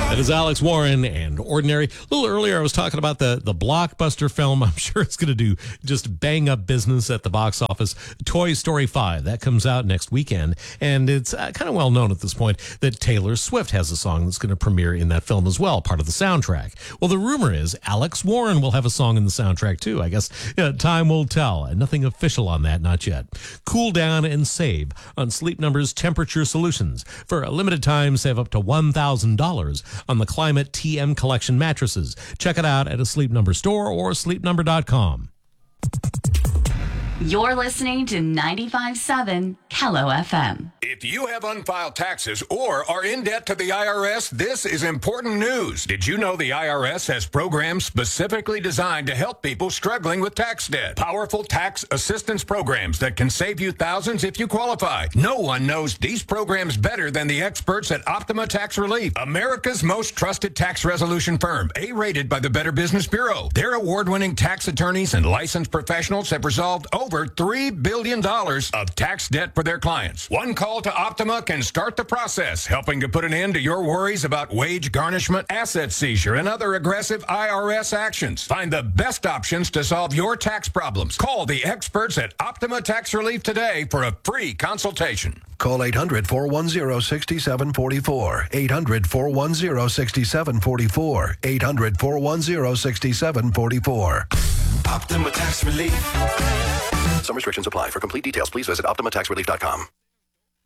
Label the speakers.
Speaker 1: That is Alex Warren and Ordinary. A little earlier, I was talking about the blockbuster film. I'm sure it's going to do just bang up business at the box office. Toy Story 5. That comes out next weekend. And it's kind of well known at this point that Taylor Swift has a song that's going to premiere in that film as well, part of the soundtrack. Well, the rumor is Alex Warren will have a song in the soundtrack too. I guess time will tell. And nothing official on that, not yet. Cool down and save on Sleep Number's temperature solutions. For a limited time, save up to $1,000 on the Climate TM Collection mattresses. Check it out at a Sleep Number store or sleepnumber.com.
Speaker 2: You're listening to 95.7 Kello FM.
Speaker 3: If you have unfiled taxes or are in debt to the IRS, this is important news. Did you know the IRS has programs specifically designed to help people struggling with tax debt? Powerful tax assistance programs that can save you thousands if you qualify. No one knows these programs better than the experts at Optima Tax Relief, America's most trusted tax resolution firm, A-rated by the Better Business Bureau. Their award-winning tax attorneys and licensed professionals have resolved over $3 billion of tax debt for their clients. One call to Optima can start the process, helping to put an end to your worries about wage garnishment, asset seizure, and other aggressive IRS actions. Find the best options to solve your tax problems. Call the experts at Optima Tax Relief today for a free consultation.
Speaker 4: Call 800-410-6744. 800-410-6744. 800-410-6744.
Speaker 5: Optima Tax Relief.
Speaker 4: Some restrictions apply. For complete details, please visit OptimaTaxRelief.com.